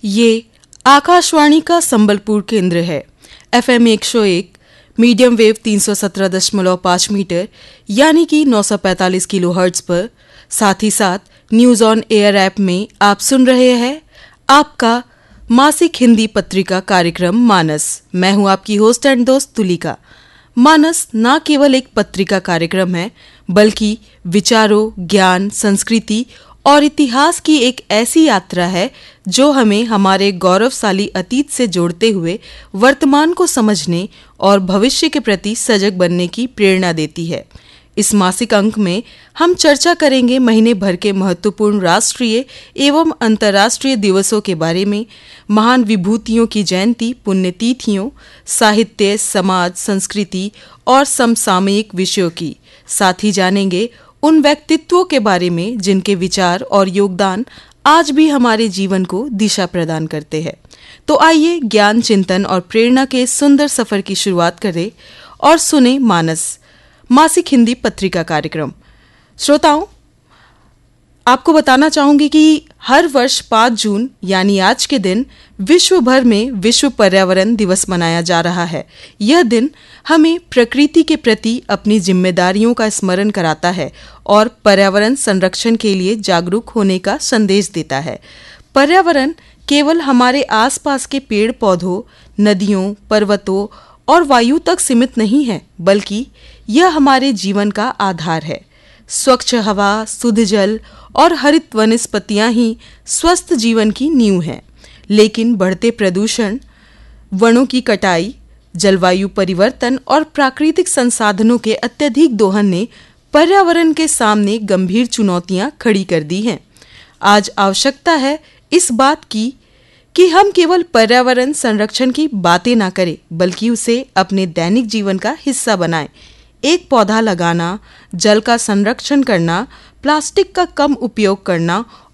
ये आकाशवाणी का संबलपुर केंद्र है। FM 101 मीडियम वेव 317.5 मीटर यानी कि 945 किलोहर्ट्ज पर, साथ ही साथ न्यूज ऑन एयर ऐप में आप सुन रहे हैं आपका मासिक हिंदी पत्रिका कार्यक्रम मानस। मैं हूं आपकी होस्ट एंड दोस्त तुलिका। मानस न केवल एक पत्रिका कार्यक्रम है, बल्कि विचारों, ज्ञान, संस्कृति और इतिहास की एक ऐसी यात्रा है जो हमें हमारे गौरवशाली अतीत से जोड़ते हुए वर्तमान को समझने और भविष्य के प्रति सजग बनने की प्रेरणा देती है। इस मासिक अंक में हम चर्चा करेंगे महीने भर के महत्वपूर्ण राष्ट्रीय एवं अंतर्राष्ट्रीय दिवसों के बारे में, महान विभूतियों की जयंती, पुण्यतिथियों, साहित्य, समाज, संस्कृति और समसामयिक विषयों की। साथ ही जानेंगे उन व्यक्तित्वों के बारे में जिनके विचार और योगदान आज भी हमारे जीवन को दिशा प्रदान करते हैं। तो आइए ज्ञान, चिंतन और प्रेरणा के सुंदर सफर की शुरुआत करें और सुने मानस, मासिक हिंदी पत्रिका कार्यक्रम। श्रोताओं, आपको बताना चाहूंगी कि हर वर्ष 5 जून यानी आज के दिन विश्व भर में विश्व पर्यावरण दिवस मनाया जा रहा है। यह दिन हमें प्रकृति के प्रति अपनी जिम्मेदारियों का स्मरण कराता है और पर्यावरण संरक्षण के लिए जागरूक होने का संदेश देता है। पर्यावरण केवल हमारे आसपास के पेड़ पौधों, नदियों, पर्वतों और वायु तक सीमित नहीं है, बल्कि यह हमारे जीवन का आधार है। स्वच्छ हवा, शुद्ध जल और हरित वनस्पतियां ही स्वस्थ जीवन की नींव हैं। लेकिन बढ़ते प्रदूषण, वनों की कटाई, जलवायु परिवर्तन और प्राकृतिक संसाधनों के अत्यधिक दोहन ने पर्यावरण के सामने गंभीर चुनौतियां खड़ी कर दी हैं। आज आवश्यकता है इस बात की कि हम केवल पर्यावरण संरक्षण की बातें ना करें, बल्कि उसे अपने दैनिक जीवन का हिस्सा बनाएं। एक पौधा लगाना, जल का संरक्षण करना, प्लास्टिक का कम उपयोग करना